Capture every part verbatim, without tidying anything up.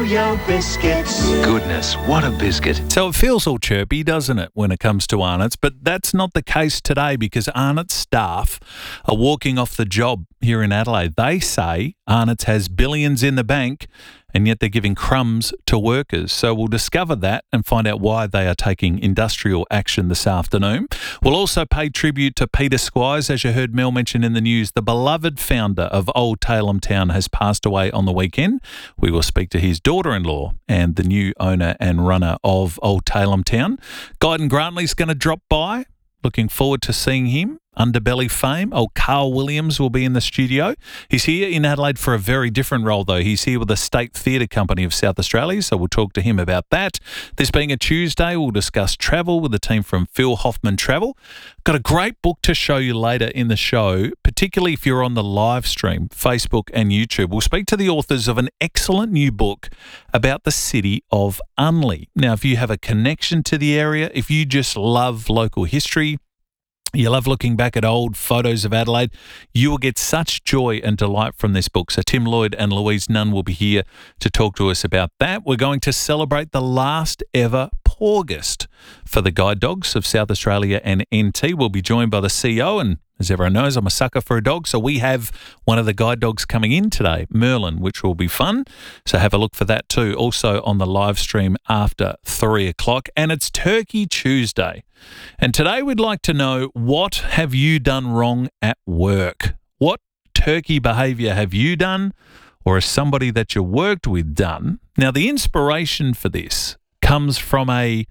Yo-Yo biscuits. Goodness, what a biscuit. So it feels all chirpy, doesn't it, when it comes to Arnott's? But that's not the case today because Arnott's staff are walking off the job here in Adelaide. They say Arnott's has billions in the bank and yet they're giving crumbs to workers. So we'll discover that and find out why they are taking industrial action this afternoon. We'll also pay tribute to Peter Squires. As you heard Mel mention in the news, the beloved founder of Old Tailem Town has passed away on the weekend. We will speak to his daughter-in-law and the new owner and runner of Old Tailem Town. Guyton Grantley's going to drop by. Looking forward to seeing him. Underbelly fame. Old Carl Williams will be in the studio. He's here in Adelaide for a very different role, though. He's here with the State Theatre Company of South Australia, so we'll talk to him about that. This being a Tuesday, we'll discuss travel with the team from Phil Hoffman Travel. Got a great book to show you later in the show, particularly if you're on the live stream, Facebook and YouTube. We'll speak to the authors of an excellent new book about the city of Unley. Now, if you have a connection to the area, if you just love local history, you love looking back at old photos of Adelaide, you will get such joy and delight from this book. So Tim Lloyd and Louise Nunn will be here to talk to us about that. We're going to celebrate the last ever Porgist for the Guide Dogs of South Australia and N T. We'll be joined by the C E O, and as everyone knows, I'm a sucker for a dog, so we have one of the guide dogs coming in today, Merlin, which will be fun. So have a look for that too, also on the live stream after three o'clock. And it's Turkey Tuesday. And today we'd like to know, what have you done wrong at work? What turkey behaviour have you done, or has somebody that you worked with done? Now, the inspiration for this comes from a,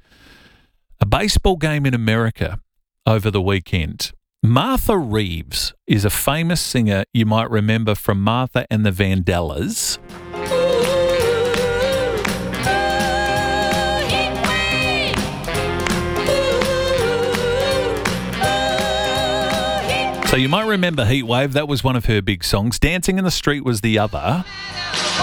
a baseball game in America over the weekend. Martha Reeves is a famous singer you might remember from Martha and the Vandellas. So you might remember Heatwave. That was one of her big songs. Dancing in the Street was the other.